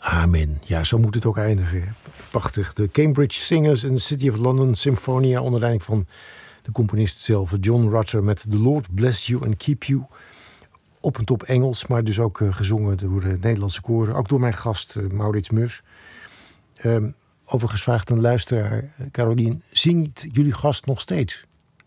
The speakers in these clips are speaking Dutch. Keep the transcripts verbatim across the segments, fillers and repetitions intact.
Amen. Ja, zo moet het ook eindigen. Prachtig. De Cambridge Singers en de City of London Symphonia onder leiding van de componist zelf, John Rutter, met The Lord Bless You and Keep You. Op en top Engels, maar dus ook uh, gezongen door de Nederlandse koren. Ook door mijn gast uh, Maurits Mus. Um, overigens vraagt een luisteraar, Carolien, zingt jullie gast nog steeds?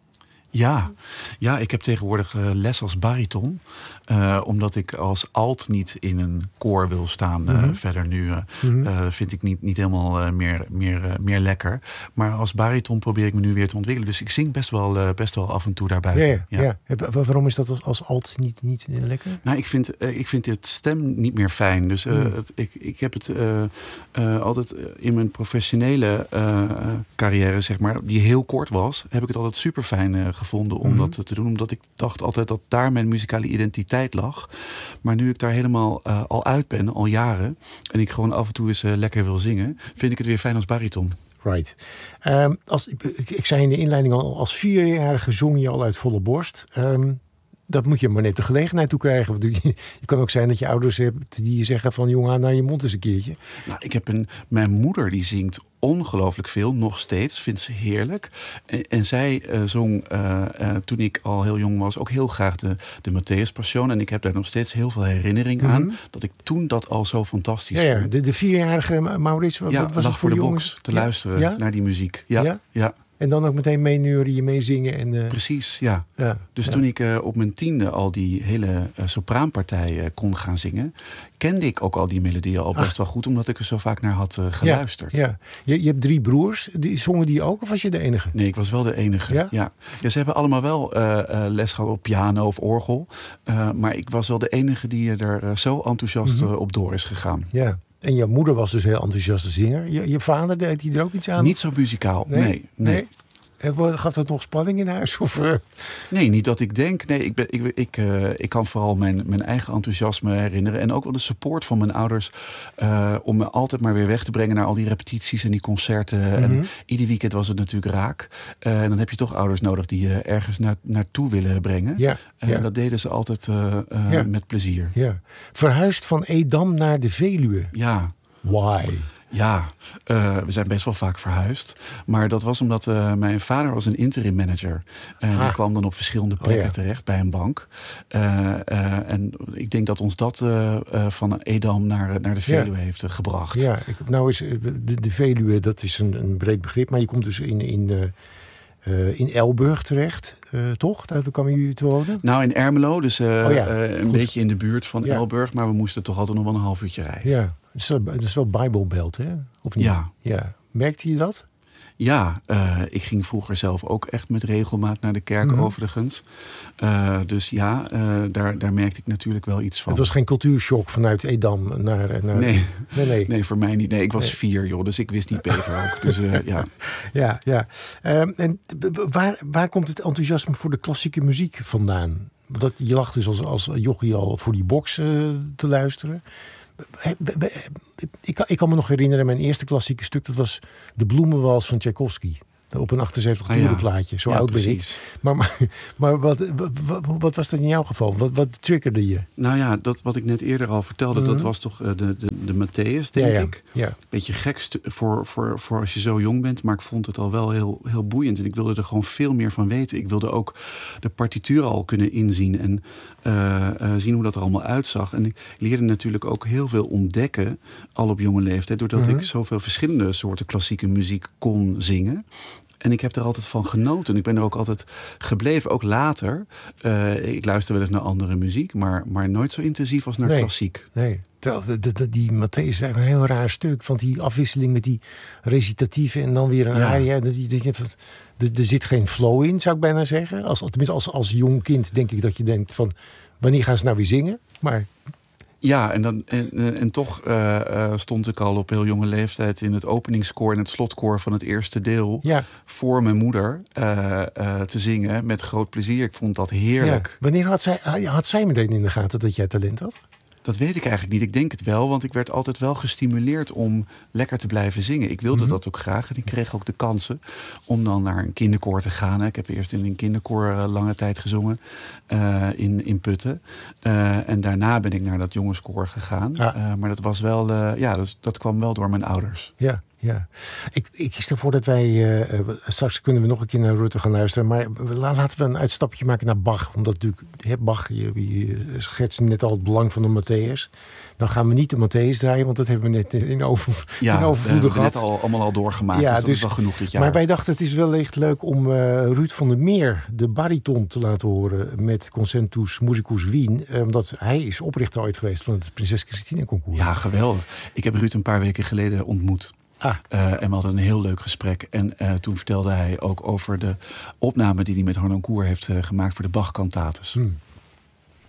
Ja, ja, ik heb tegenwoordig uh, les als bariton. Uh, omdat ik als alt niet in een koor wil staan. Uh, mm-hmm. Verder nu uh, mm-hmm. uh, vind ik niet, niet helemaal uh, meer, meer, uh, meer lekker. Maar als bariton probeer ik me nu weer te ontwikkelen. Dus ik zing best wel, uh, best wel af en toe daarbuiten. Ja, ja, ja. Ja. Waarom is dat als, als alt niet, niet uh, lekker? Nou, ik vind, uh, ik vind het stem niet meer fijn. Dus uh, mm. het, ik, ik heb het uh, uh, altijd in mijn professionele uh, carrière, zeg maar, die heel kort was, heb ik het altijd super fijn uh, gevonden om mm-hmm. dat te doen. Omdat ik dacht altijd dat daar mijn muzikale identiteit lag. Maar nu ik daar helemaal uh, al uit ben, al jaren, en ik gewoon af en toe eens uh, lekker wil zingen, vind ik het weer fijn als bariton. Right. Um, als, ik, ik zei in de inleiding al, als vierjarige zong je al uit volle borst. Um, dat moet je maar net de gelegenheid toe krijgen. Want je kan ook zijn dat je ouders hebt die zeggen van, jongen, naar je mond eens een keertje. Nou, ik heb een, mijn moeder die zingt ongelooflijk veel, nog steeds, vindt ze heerlijk. En, en zij uh, zong, uh, uh, toen ik al heel jong was, ook heel graag de, de Matthäus Passion. En ik heb daar nog steeds heel veel herinnering aan, mm-hmm. dat ik toen dat al zo fantastisch ja, ja. vond. De, de vierjarige Maurits, wat, ja, wat was lag het voor de de box te ja? luisteren ja? naar die muziek. Ja, ja. ja. En dan ook meteen meeneurien, meezingen. En, uh... Precies, ja. ja dus ja. toen ik uh, op mijn tiende al die hele uh, sopraanpartij uh, kon gaan zingen, kende ik ook al die melodieën al best Ach. wel goed, omdat ik er zo vaak naar had uh, geluisterd. Ja, ja. Je, je hebt drie broers. Die, zongen die ook of was je de enige? Nee, ik was wel de enige. Ja? Ja. Ja, ze hebben allemaal wel uh, uh, les gehad op piano of orgel. Uh, maar ik was wel de enige die er uh, zo enthousiast mm-hmm. uh, op door is gegaan. Ja. En jouw moeder was dus heel enthousiaste zinger. Je, je vader, deed hij er ook iets aan? Niet zo muzikaal, nee. nee, nee. nee? En gaf dat nog spanning in huis? Of, uh... Nee, niet dat ik denk. Nee, ik, ben, ik, ik, uh, ik kan vooral mijn, mijn eigen enthousiasme herinneren. En ook wel de support van mijn ouders. Uh, om me altijd maar weer weg te brengen naar al die repetities en die concerten. Mm-hmm. En ieder weekend was het natuurlijk raak. Uh, en dan heb je toch ouders nodig die je ergens na, naartoe willen brengen. Ja, uh, ja. Dat deden ze altijd uh, uh, ja. met plezier. Ja. Verhuisd van Edam naar de Veluwe. Ja. Why? Ja, uh, we zijn best wel vaak verhuisd. Maar dat was omdat uh, mijn vader was een interim manager. En ah. die kwam dan op verschillende plekken oh, ja. terecht bij een bank. Uh, uh, en ik denk dat ons dat uh, uh, van Edam naar, naar de Veluwe ja. heeft uh, gebracht. Ja, ik, nou is de, de Veluwe, dat is een, een breed begrip. Maar je komt dus in... in uh... Uh, in Elburg terecht, uh, toch? Daar kwamen jullie te wonen? Nou, in Ermelo, dus uh, oh ja, uh, een beetje in de buurt van ja. Elburg. Maar we moesten toch altijd nog wel een half uurtje rijden. Ja, dat is wel, dat is wel Bijbelbelt, hè? Of niet? Ja. ja. Merkte je dat? Ja, uh, ik ging vroeger zelf ook echt met regelmaat naar de kerk mm-hmm. overigens. Uh, dus ja, uh, daar, daar merkte ik natuurlijk wel iets van. Het was geen cultuurshock vanuit Edam naar... naar... Nee. Nee, nee. nee, voor mij niet. Nee, ik was nee. vier, joh, dus ik wist niet beter ook. Dus uh, ja. Ja, ja. Um, en waar, waar komt het enthousiasme voor de klassieke muziek vandaan? Dat, je lag dus als, als jochie al voor die box uh, te luisteren. Ik kan, ik kan me nog herinneren, mijn eerste klassieke stuk, dat was De Bloemenwals van Tchaikovsky. Op een achtenzeventig toeren ah, ja. plaatje. Zo ja, oud ben ik. Maar, maar, maar wat, wat, wat was dat in jouw geval? Wat, wat triggerde je? Nou ja, dat wat ik net eerder al vertelde, mm-hmm. dat was toch de, de, de Matthäus, denk ja, ja. ik. Ja. Beetje gek stu- voor, voor, voor als je zo jong bent, maar ik vond het al wel heel, heel boeiend. En ik wilde er gewoon veel meer van weten. Ik wilde ook de partituur al kunnen inzien en uh, uh, zien hoe dat er allemaal uitzag. En ik leerde natuurlijk ook heel veel ontdekken, al op jonge leeftijd, doordat mm-hmm. ik zoveel verschillende soorten klassieke muziek kon zingen. En ik heb er altijd van genoten. Ik ben er ook altijd gebleven, ook later. Uh, ik luister wel eens naar andere muziek, maar, maar nooit zo intensief als naar nee, klassiek. Nee, de, de, de, die Matthäus is eigenlijk een heel raar stuk. Want die afwisseling met die recitatieve en dan weer een ja. aria. Er, er zit geen flow in, zou ik bijna zeggen. Als, tenminste, als, als jong kind denk ik dat je denkt van, wanneer gaan ze nou weer zingen? Maar... Ja, en, dan, en, en toch uh, uh, stond ik al op heel jonge leeftijd in het openingskoor en het slotkoor van het eerste deel ja. voor mijn moeder uh, uh, te zingen met groot plezier. Ik vond dat heerlijk. Ja. Wanneer had zij, had zij meteen in de gaten dat jij talent had? Dat weet ik eigenlijk niet. Ik denk het wel, want ik werd altijd wel gestimuleerd om lekker te blijven zingen. Ik wilde mm-hmm. dat ook graag en ik kreeg ook de kansen om dan naar een kinderkoor te gaan. Ik heb eerst in een kinderkoor uh, lange tijd gezongen uh, in, in Putten. Uh, en daarna ben ik naar dat jongenskoor gegaan. Ja. Uh, maar dat was wel, uh, ja, dat, dat kwam wel door mijn ouders. Ja. Ja, ik, ik stel voor dat wij... Uh, straks kunnen we nog een keer naar Rutte gaan luisteren. Maar laten we een uitstapje maken naar Bach. Omdat natuurlijk, hè, Bach, je, je schetst net al het belang van de Matthäus. Dan gaan we niet de Matthäus draaien, want dat hebben we net in over, ja, ten overvloede gehad. Ja, we hebben net al, allemaal al doorgemaakt, ja, dus dat dus, is wel genoeg dit jaar. Maar wij dachten, het is wel echt leuk om uh, Ruud van der Meer, de bariton, te laten horen met Concertus Musicus Wien. Omdat hij is oprichter ooit geweest van het Prinses Christina Concours. Ja, geweldig. Ik heb Ruud een paar weken geleden ontmoet. Ah. Uh, en we hadden een heel leuk gesprek. En uh, toen vertelde hij ook over de opname die hij met Harnoncourt heeft uh, gemaakt voor de Bach-kantates. Hmm.